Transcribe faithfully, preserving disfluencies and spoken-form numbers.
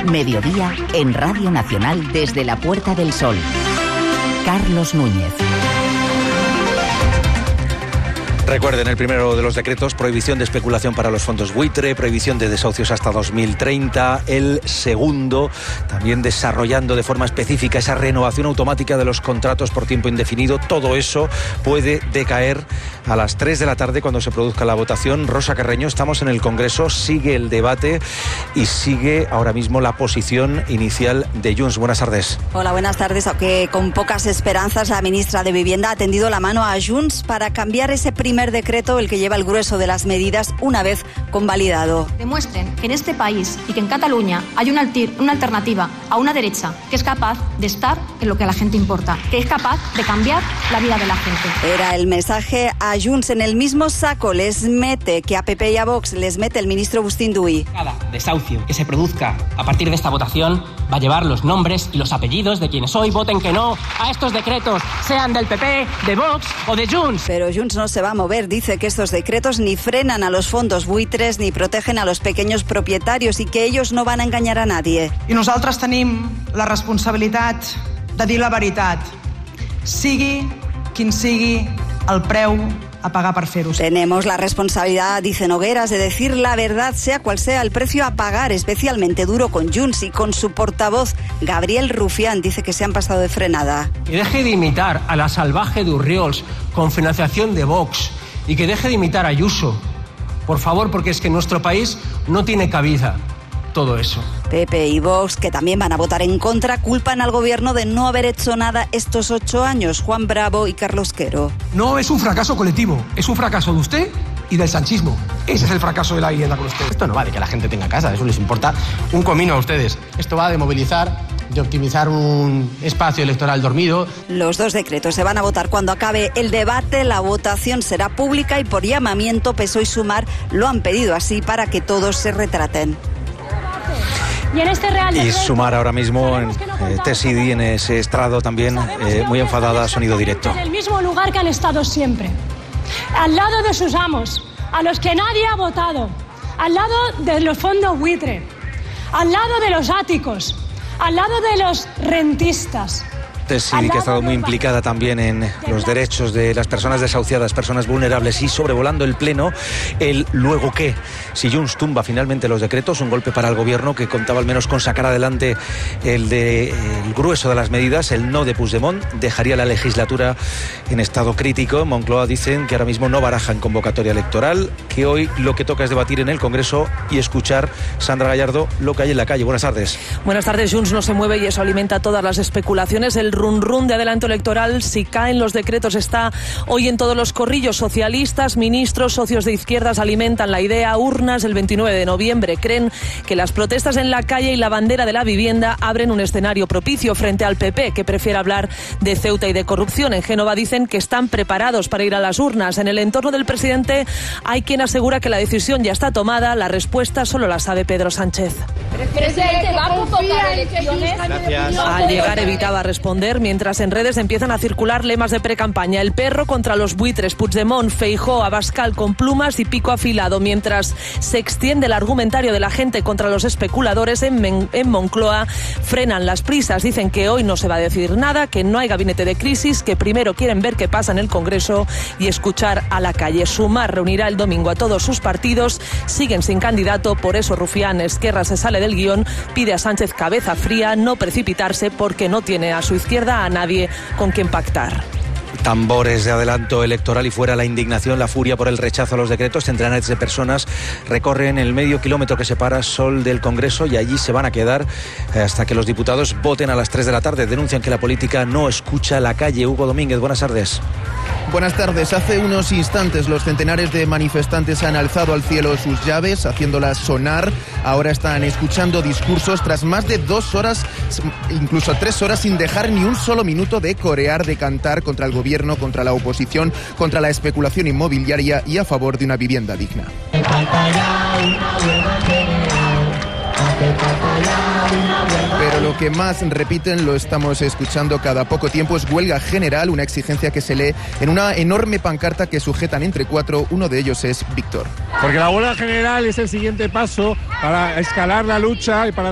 Mediodía en Radio Nacional desde la Puerta del Sol. Carlos Núñez. Recuerden, el primero de los decretos, prohibición de especulación para los fondos buitre, prohibición de desahucios hasta dos mil treinta. El segundo, también desarrollando de forma específica esa renovación automática de los contratos por tiempo indefinido. Todo eso puede decaer a las tres de la tarde cuando se produzca la votación. Rosa Carreño, estamos en el Congreso, sigue el debate y sigue ahora mismo la posición inicial de Junts. Buenas tardes. Hola, buenas tardes. Aunque con pocas esperanzas, la ministra de Vivienda ha tendido la mano a Junts para cambiar ese primer primer decreto, el que lleva el grueso de las medidas, una vez convalidado. Demuestren que en este país y que en Cataluña hay una, una alternativa a una derecha que es capaz de estar en lo que a la gente importa, que es capaz de cambiar la vida de la gente. Era el mensaje a Junts. En el mismo saco les mete, que a P P y a Vox les mete el ministro Agustín Duy. Cada desahucio que se produzca a partir de esta votación va a llevar los nombres y los apellidos de quienes hoy voten que no a estos decretos, sean del P P, de Vox o de Junts. Pero Junts no se va a mover. Dice que estos decretos ni frenan a los fondos buitres ni protegen a los pequeños propietarios y que ellos no van a engañar a nadie. I nosaltres tenim la responsabilitat de dir la veritat, sigui quin sigui el preu a pagar per fer-ho. Tenemos la responsabilidad, dice Nogueras, de decir la verdad, sea cual sea el precio a pagar, especialmente duro con Junts y con su portavoz, Gabriel Rufián. Dice que se han pasado de frenada. Que deje de imitar a la salvaje de Urriols con financiación de Vox y que deje de imitar a Ayuso, por favor, porque es que en nuestro país no tiene cabida todo eso. P P y Vox, que también van a votar en contra, culpan al gobierno de no haber hecho nada estos ocho años. Juan Bravo y Carlos Quero. No es un fracaso colectivo, es un fracaso de usted y del sanchismo. Ese es el fracaso de la vivienda con usted. Esto no va de que la gente tenga casa, eso les importa un comino a ustedes. Esto va de movilizar, de optimizar un espacio electoral dormido. Los dos decretos se van a votar cuando acabe el debate. La votación será pública y por llamamiento P S O E y Sumar lo han pedido así para que todos se retraten. Y, en este Real y Sumar ahora mismo en eh, Tesidi, en ese estrado también, eh, muy enfadada, sonido directo. En el mismo lugar que han estado siempre, al lado de sus amos, a los que nadie ha votado, al lado de los fondos buitre, al lado de los áticos, al lado de los rentistas. Tesidi, que ha estado muy implicada también en los derechos de las personas desahuciadas, personas vulnerables, y sobrevolando el pleno, el luego qué. Si Junts tumba finalmente los decretos, un golpe para el gobierno que contaba al menos con sacar adelante el, de, el grueso de las medidas. El no de Puigdemont dejaría la legislatura en estado crítico. En Moncloa dicen que ahora mismo no barajan convocatoria electoral, que hoy lo que toca es debatir en el Congreso y escuchar, Sandra Gallardo, lo que hay en la calle. Buenas tardes. Buenas tardes. Junts no se mueve y eso alimenta todas las especulaciones. El run run de adelanto electoral, si caen los decretos, está hoy en todos los corrillos. Socialistas, ministros, socios de izquierdas alimentan la idea. Urnas el veintinueve de noviembre. Creen que las protestas en la calle y la bandera de la vivienda abren un escenario propicio frente al P P, que prefiere hablar de Ceuta y de corrupción. En Génova dicen que están preparados para ir a las urnas. En el entorno del presidente hay quien asegura que la decisión ya está tomada. La respuesta solo la sabe Pedro Sánchez. Presidente, ¿va a convocar elecciones? Gracias. Al llegar evitaba responder, mientras en redes empiezan a circular lemas de precampaña. El perro contra los buitres, Puigdemont, Feijóo, Abascal con plumas y pico afilado. Mientras se extiende el argumentario de la gente contra los especuladores, en, Men- en Moncloa frenan las prisas. Dicen que hoy no se va a decir nada, que no hay gabinete de crisis, que primero quieren ver qué pasa en el Congreso y escuchar a la calle. Sumar reunirá el domingo a todos sus partidos. Siguen sin candidato, por eso Rufián Esquerra se sale del guión, pide a Sánchez cabeza fría, no precipitarse porque no tiene a su izquierda a nadie con quien pactar. Tambores de adelanto electoral y fuera la indignación, la furia por el rechazo a los decretos. Centenares de personas recorren el medio kilómetro que separa Sol del Congreso y allí se van a quedar hasta que los diputados voten a las tres de la tarde. Denuncian que la política no escucha la calle. Hugo Domínguez, buenas tardes. Buenas tardes. Hace unos instantes los centenares de manifestantes han alzado al cielo sus llaves, haciéndolas sonar. Ahora están escuchando discursos tras más de dos horas, incluso tres horas, sin dejar ni un solo minuto de corear, de cantar contra el gobierno, contra la oposición, contra la especulación inmobiliaria y a favor de una vivienda digna. Pero lo que más repiten, lo estamos escuchando cada poco tiempo, es huelga general, una exigencia que se lee en una enorme pancarta que sujetan entre cuatro. Uno de ellos es Víctor. Porque la huelga general es el siguiente paso para escalar la lucha y para